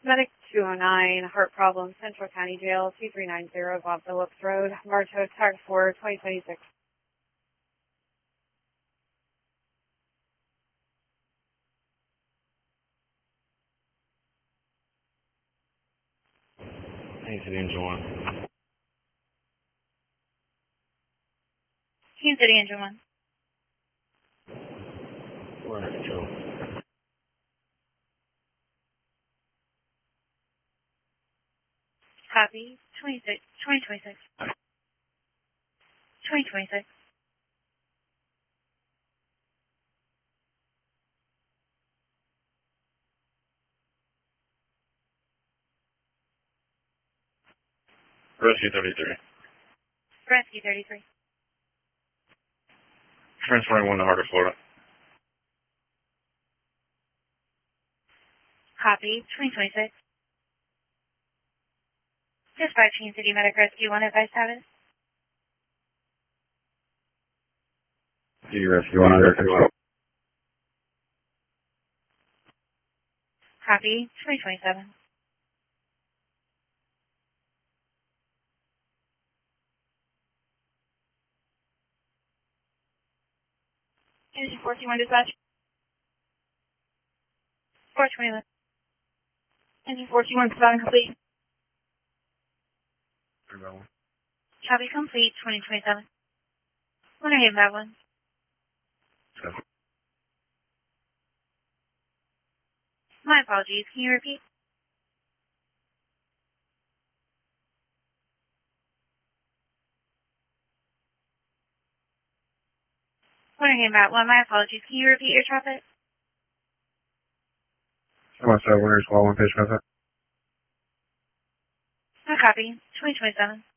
Medic 209, Heart Problem, Central County Jail, 2390 Bob Phillips Road, Marto, Tag 4, 2026. Kansas City Engine 1. Kansas City Engine 1. We're under control. Copy. 2026. 2026. Rescue 33. Rescue 33. Transferring 1 to Heart of Florida. Copy. 2026. Dispatch Kansas City Medic Rescue 1, advice status. City Rescue 1 under control. Copy. 2027. Engine 421 dispatch. 421. Engine 421 spelling complete. 3 by 1. Copy complete. 2027. Winter Haven Babylon. 7. My apologies. Can you repeat? Winter Haven Babylon. My apologies. Can you repeat your traffic? I'm outside Winter Squad 1 pitch contact. No copy. 2027.